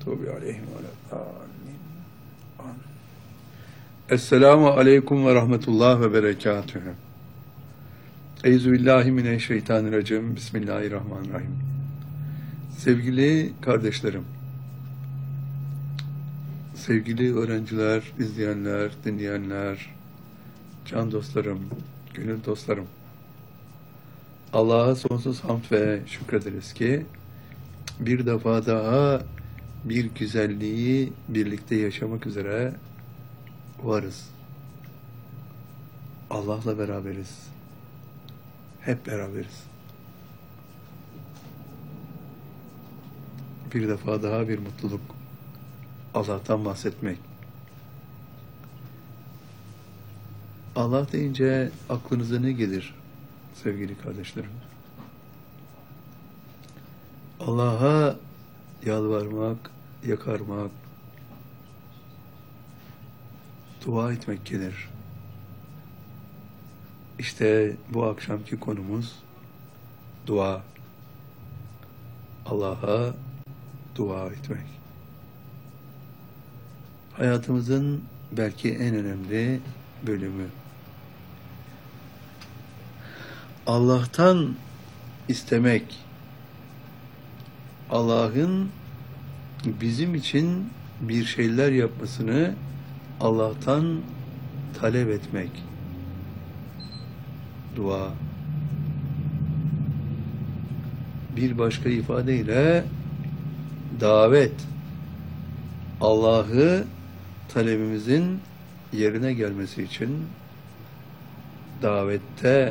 mağdubi aleyhim ve leddâllîn. Amin. Esselamu aleyküm ve rahmetullah ve berekatühü. Euzubillahimineşşeytanirracim. Bismillahirrahmanirrahim. Sevgili kardeşlerim, sevgili öğrenciler, izleyenler, dinleyenler, can dostlarım, gönül dostlarım, Allah'a sonsuz hamd ve şükrederiz ki bir defa daha bir güzelliği birlikte yaşamak üzere varız. Allah'la beraberiz. Hep beraberiz. Bir defa daha bir mutluluk. Allah'tan bahsetmek. Allah deyince aklınıza ne gelir sevgili kardeşlerim? Allah'a yalvarmak, yakarmak, dua etmek gelir. İşte bu akşamki konumuz dua. Allah'a dua etmek. Hayatımızın belki en önemli bölümü. Allah'tan istemek, Allah'ın bizim için bir şeyler yapmasını Allah'tan talep etmek. Dua. Bir başka ifadeyle davet. Allah'ı talebimizin yerine gelmesi için davette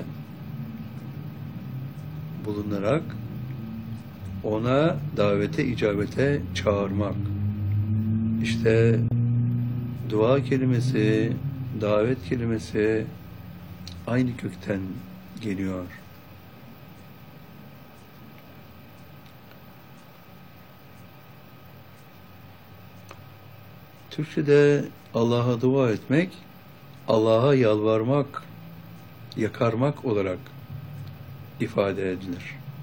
bulunarak ona davete, icabete çağırmak. İşte dua kelimesi, davet kelimesi aynı kökten geliyor. Türkçe'de Allah'a dua etmek, Allah'a yalvarmak, yakarmak olarak ifade edilir.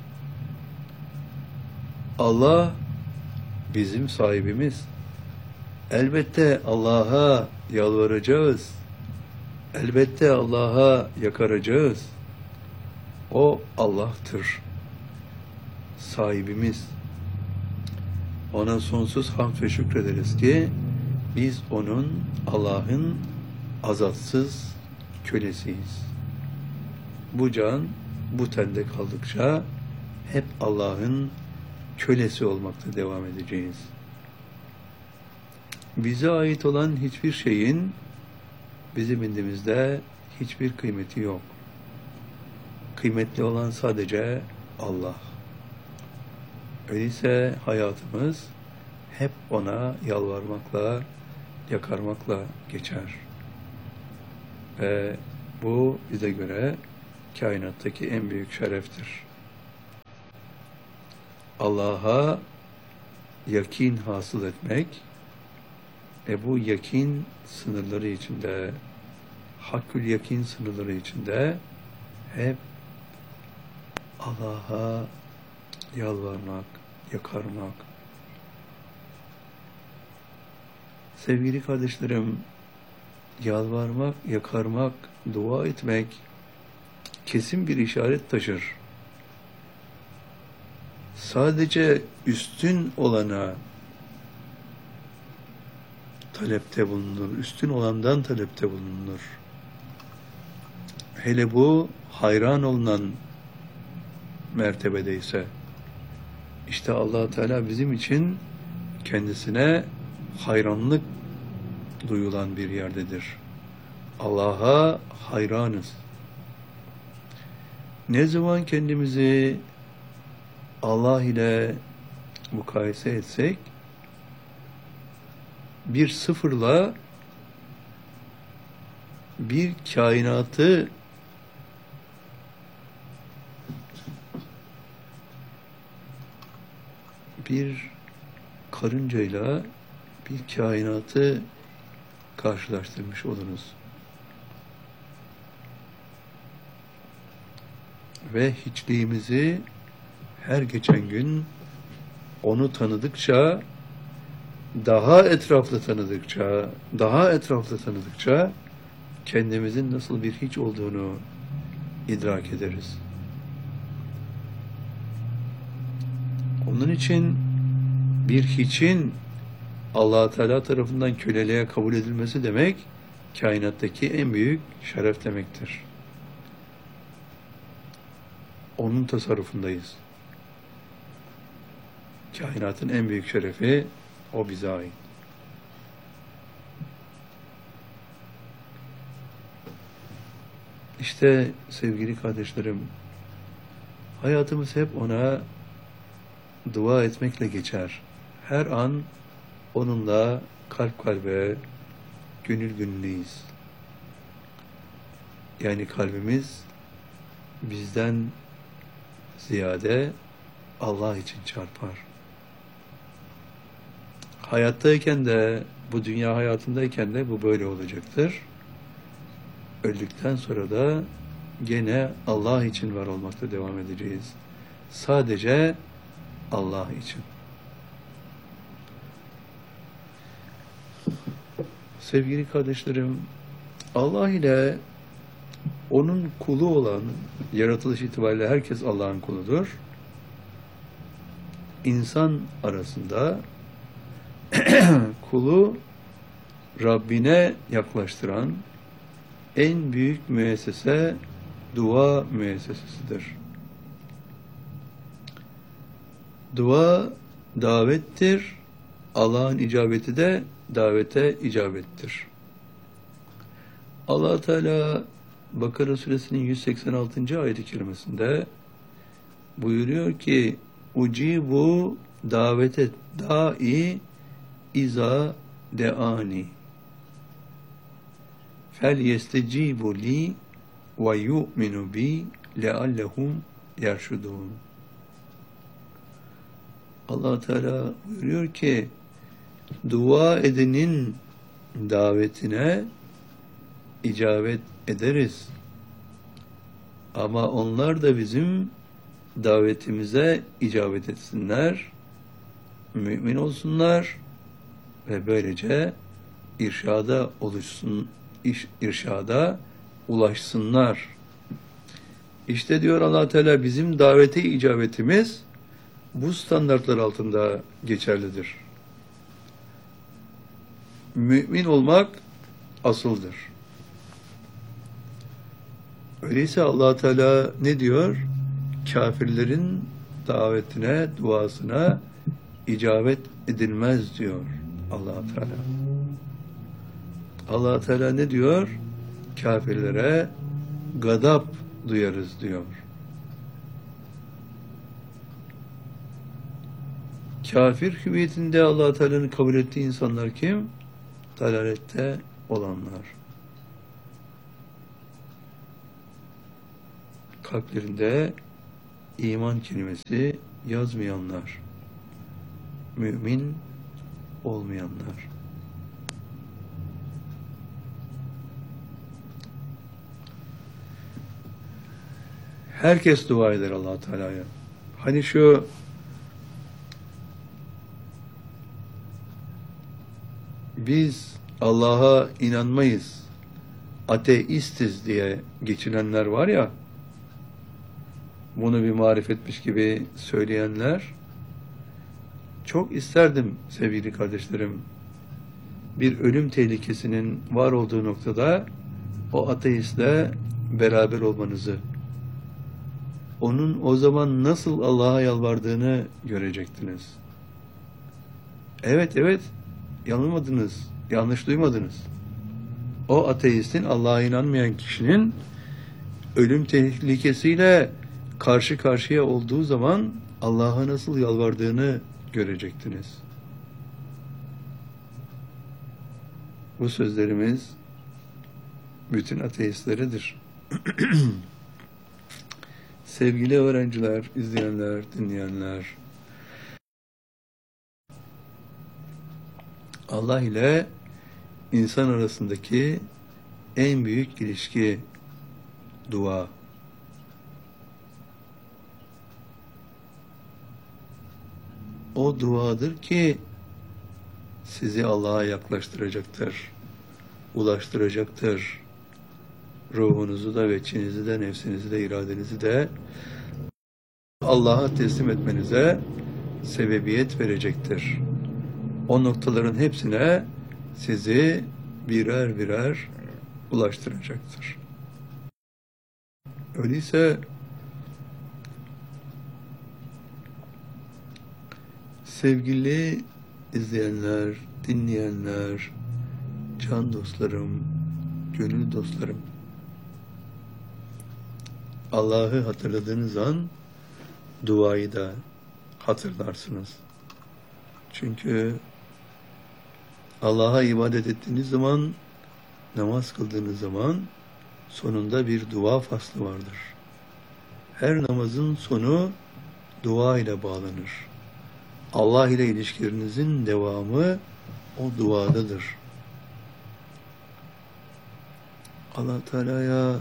Allah bizim sahibimiz. Elbette Allah'a yalvaracağız. Elbette Allah'a yakaracağız. O Allah'tır. Sahibimiz. Ona sonsuz hamd ve şükrederiz ki biz onun, Allah'ın azatsız kölesiyiz. Bu can, bu tende kaldıkça hep Allah'ın kölesi olmakta devam edeceğiz. Bize ait olan hiçbir şeyin bizim indimizde hiçbir kıymeti yok. Kıymetli olan sadece Allah. Öyleyse hayatımız hep ona yalvarmakla, yakarmakla geçer. Ve bu bize göre kainattaki en büyük şereftir. Allah'a yakin hasıl etmek ve bu yakin sınırları içinde, hakkül yakin sınırları içinde hep Allah'a yalvarmak, yakarmak. Sevgili kardeşlerim, yalvarmak, yakarmak, dua etmek kesin bir işaret taşır. Sadece üstün olana talepte bulunur, üstün olandan talepte bulunur. Hele bu hayran olunan mertebedeyse, işte Allah Teala bizim için kendisine hayranlık duyulan bir yerdedir. Allah'a hayranız. Ne zaman kendimizi Allah ile mukayese etsek, bir sıfırla bir kainatı bir karıncayla bir kainatı karşılaştırmış oluruz. Ve hiçliğimizi her geçen gün onu tanıdıkça daha etraflı tanıdıkça kendimizin nasıl bir hiç olduğunu idrak ederiz. Onun için bir hiçin Allah Teala tarafından köleliğe kabul edilmesi demek, kainattaki en büyük şeref demektir. Onun tasarrufundayız. Kainatın en büyük şerefi o bize ait. İşte sevgili kardeşlerim, hayatımız hep ona dua etmekle geçer. Her an onunla kalp kalbe, gönül gönüleyiz. Yani kalbimiz bizden ziyade Allah için çarpar. Hayattayken de, bu dünya hayatındayken de bu böyle olacaktır. Öldükten sonra da gene Allah için var olmakta devam edeceğiz. Sadece Allah için. Sevgili kardeşlerim, Allah ile onun kulu olan, yaratılış itibariyle herkes Allah'ın kuludur. İnsan arasında kulu Rabbine yaklaştıran en büyük müessese dua müessesesidir. Dua davettir. Allah'ın icabeti de davete icabettir. Allah Teala Bakara suresinin 186. ayet-i kerimesinde buyuruyor ki ucibu davete da'i iza deani fel yestecibu li ve yu'minu bi leallehum yerşudun. Allah Teala buyuruyor ki dua edenin davetine icabet ederiz. Ama onlar da bizim davetimize icabet etsinler, mümin olsunlar ve böylece irşada ulaşsınlar. İşte diyor Allah Teala bizim davete icabetimiz bu standartlar altında geçerlidir. Mümin olmak asıldır. Öyleyse Allah Teala ne diyor? Kafirlerin davetine, duasına icabet edilmez diyor Allah Teala. Allah Teala ne diyor? Kafirlere gadap duyarız diyor. Kafir hüviyetinde Allah Teala'nın kabul ettiği insanlar kim? Dalalette olanlar. Kalplerinde iman kelimesi yazmayanlar. Mümin olmayanlar. Herkes dua eder Allah Teala'ya. Hani şu biz Allah'a inanmayız, ateistiz diye geçinenler var ya, bunu bir marifetmiş gibi söyleyenler, çok isterdim sevgili kardeşlerim, bir ölüm tehlikesinin var olduğu noktada o ateistle beraber olmanızı, onun o zaman nasıl Allah'a yalvardığını görecektiniz. Evet, yanılmadınız, yanlış duymadınız. O ateistin, Allah'a inanmayan kişinin ölüm tehlikesiyle karşı karşıya olduğu zaman Allah'a nasıl yalvardığını görecektiniz. Bu sözlerimiz bütün ateistleridir. Sevgili öğrenciler, izleyenler, dinleyenler, Allah ile insan arasındaki en büyük ilişki dua. O duadır ki sizi Allah'a yaklaştıracaktır, ulaştıracaktır. Ruhunuzu da, veçinizi de, nefsinizi de, iradenizi de Allah'a teslim etmenize sebebiyet verecektir. O noktaların hepsine sizi birer birer ulaştıracaktır. Öyleyse sevgili izleyenler, dinleyenler, can dostlarım, gönül dostlarım, Allah'ı hatırladığınız an duayı da hatırlarsınız. Çünkü Allah'a ibadet ettiğiniz zaman, namaz kıldığınız zaman sonunda bir dua faslı vardır. Her namazın sonu dua ile bağlanır. Allah ile ilişkilerinizin devamı o duadadır. Allah Teala'ya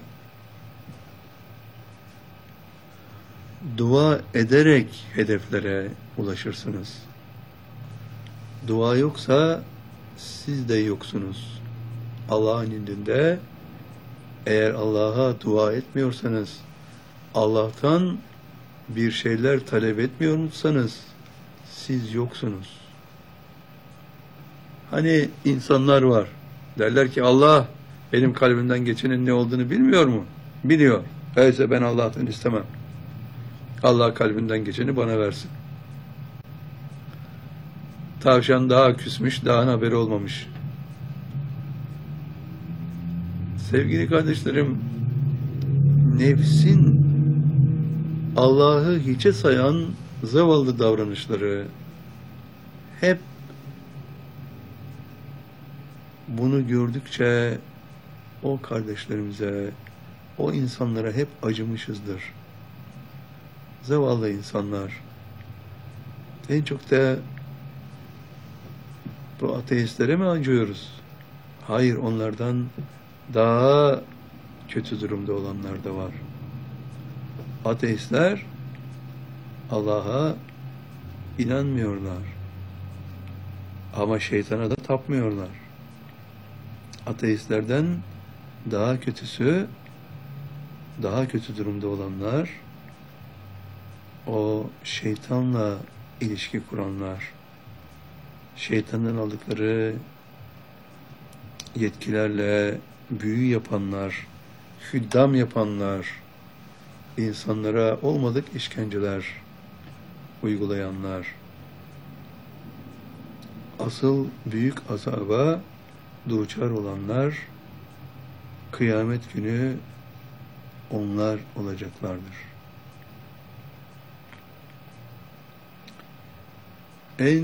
dua ederek hedeflere ulaşırsınız. Dua yoksa siz de yoksunuz. Allah'ın indinde eğer Allah'a dua etmiyorsanız, Allah'tan bir şeyler talep etmiyorsanız siz yoksunuz. Hani insanlar var. Derler ki Allah benim kalbimden geçenin ne olduğunu bilmiyor mu? Biliyor. Öyleyse ben Allah'tan istemem. Allah kalbinden geçeni bana versin. Tavşan daha küsmüş, daha haberi olmamış. Sevgili kardeşlerim, nefsin Allah'ı hiçe sayan zavallı davranışları hep bunu gördükçe o kardeşlerimize, o insanlara hep acımışızdır. Zavallı insanlar. En çok da bu ateistlere mi acıyoruz? Hayır, onlardan daha kötü durumda olanlar da var. Ateistler Allah'a inanmıyorlar. Ama şeytana da tapmıyorlar. Ateistlerden daha kötüsü, daha kötü durumda olanlar, o şeytanla ilişki kuranlar, şeytandan aldıkları yetkilerle büyü yapanlar, hüddam yapanlar, insanlara olmadık işkenceler uygulayanlar, asıl büyük azaba duçar olanlar, kıyamet günü onlar olacaklardır. En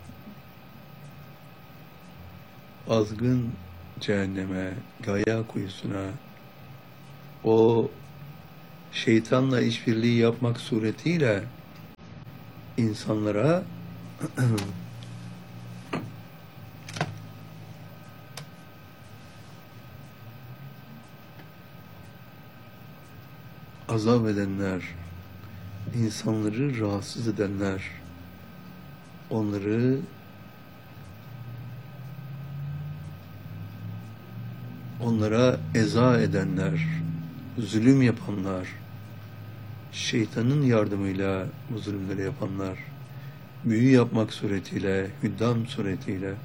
azgın cehenneme, gaya kuyusuna, o şeytanla işbirliği yapmak suretiyle insanlara azap edenler, insanları rahatsız edenler, onlara eza edenler, zulüm yapanlar, şeytanın yardımıyla bu zulümleri yapanlar, büyü yapmak suretiyle, hüddam suretiyle,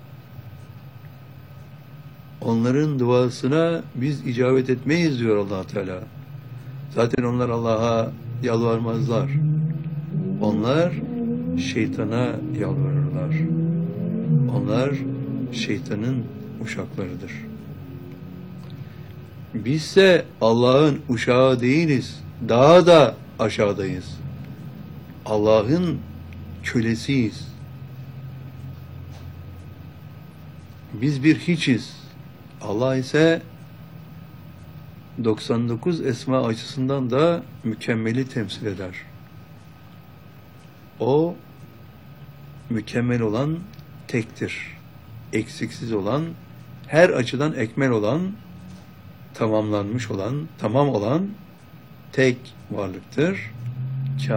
onların duasına biz icabet etmeyiz diyor Allah Teala. Zaten onlar Allah'a yalvarmazlar. Onlar şeytana yalvarırlar. Onlar şeytanın uşaklarıdır. Bizse Allah'ın uşağı değiliz. Daha da aşağıdayız. Allah'ın kölesiyiz. Biz bir hiçiz. Allah ise 99 esma açısından da mükemmeli temsil eder. O mükemmel olan tektir. Eksiksiz olan, her açıdan ekmel olan, tamamlanmış olan, tamam olan tek varlıktır.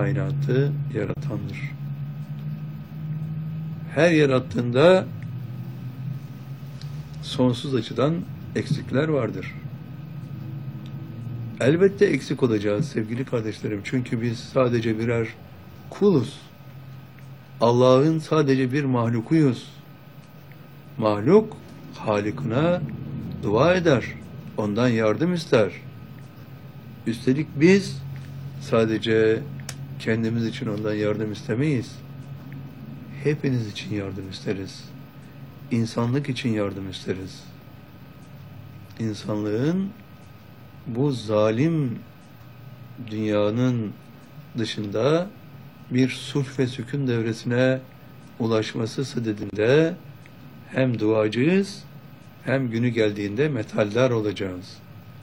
Kainatı yaratandır. Her yarattığında sonsuz açıdan eksikler vardır. Elbette eksik olacağız sevgili kardeşlerim. Çünkü biz sadece birer kuluz. Allah'ın sadece bir mahlukuyuz. Mahluk, Halık'ına dua eder. Ondan yardım ister. Üstelik biz sadece kendimiz için ondan yardım istemeyiz. Hepiniz için yardım isteriz. İnsanlık için yardım isteriz. İnsanlığın bu zalim dünyanın dışında bir sulh ve sükun devresine ulaşması sadedinde hem duacıyız hem günü geldiğinde metaller olacağız.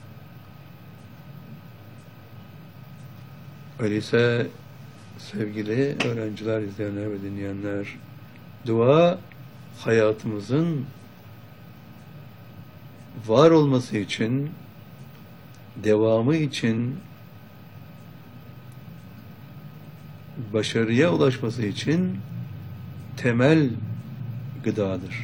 Öyleyse sevgili öğrenciler, izleyenler ve dinleyenler, dua hayatımızın var olması için, devamı için, başarıya ulaşması için temel gıdadır.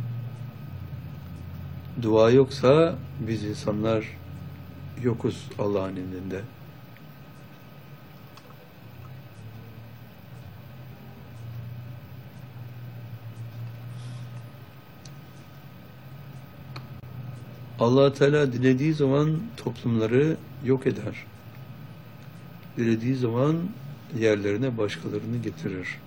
Dua yoksa biz insanlar yokuz Allah'ın indinde. Allah Teala dilediği zaman toplumları yok eder. Dilediği zaman yerlerine başkalarını getirir.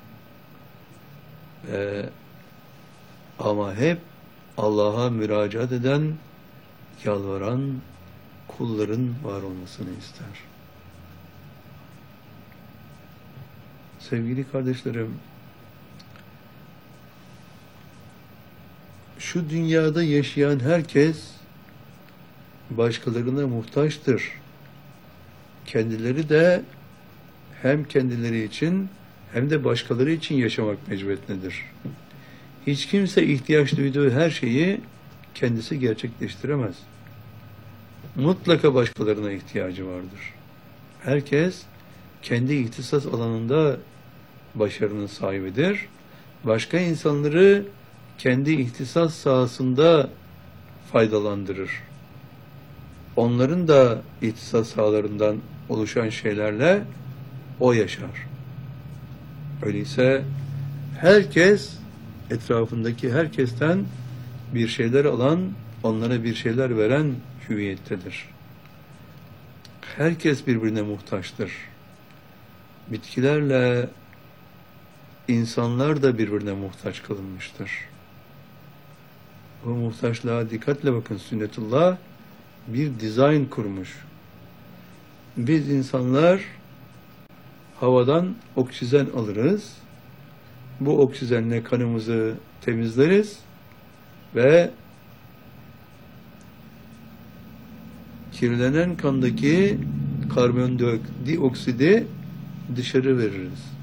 Ama hep Allah'a müracaat eden, yalvaran kulların var olmasını ister. Sevgili kardeşlerim, şu dünyada yaşayan herkes başkalarına muhtaçtır. Kendileri de hem kendileri için hem de başkaları için yaşamak mecburiyetindedir. Hiç kimse ihtiyaç duyduğu her şeyi kendisi gerçekleştiremez. Mutlaka başkalarına ihtiyacı vardır. Herkes kendi ihtisas alanında başarının sahibidir. Başka insanları kendi ihtisas sahasında faydalandırır. Onların da ihtisas sahalarından oluşan şeylerle o yaşar. Öyleyse herkes etrafındaki herkesten bir şeyler alan, onlara bir şeyler veren hüviyettedir. Herkes birbirine muhtaçtır. Bitkilerle insanlar da birbirine muhtaç kılınmıştır. Bu muhtaçlığa dikkatle bakın. Sünnetullah bir dizayn kurmuş. Biz insanlar havadan oksijen alırız. Bu oksijenle kanımızı temizleriz ve kirlenen kandaki karbondioksidi dışarı veririz.